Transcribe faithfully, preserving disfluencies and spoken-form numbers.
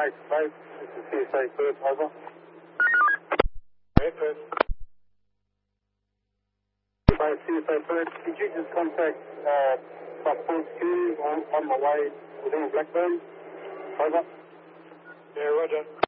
eight five, this is C S A Perth, over. Hey, Perth. By C S A Perth, could you just contact uh, Passport Q on, on my way within Blackburn? Over. Yeah, roger.